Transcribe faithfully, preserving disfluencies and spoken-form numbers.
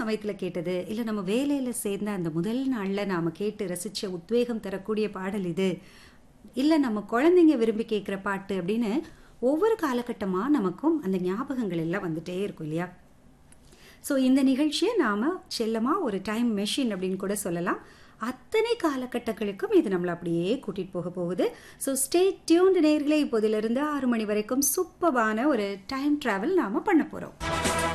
சமயத்துல கேட்டது, இல்ல நம்ம வேலையில சேர்ந்த அந்த முதல் நாள்ல நாம கேட்டு ரசிச்ச உத்வேகம் தரக்கூடிய பாடல் இது. இல்ல நம்ம குழந்தைங்க விரும்பி கேட்கிற பாட்டு அப்படின்னு ஒவ்வொரு காலகட்டமா நமக்கும் அந்த ஞாபகங்கள் எல்லாம் வந்துட்டே இருக்கும் இல்லையா? ஸோ இந்த நிகழ்ச்சியை நாம செல்லமா ஒரு டைம் மெஷின் அப்படின்னு கூட சொல்லலாம். அத்தனை காலகட்டங்களுக்கும் இது நம்மளை அப்படியே கூட்டிட்டு போக போகுது. ஸோ ஸ்டே டியூன்டு நேயர்களே, இப்போதிலிருந்து ஆறு மணி வரைக்கும் சூப்பரான ஒரு டைம் டிராவல் நாம பண்ண போறோம்.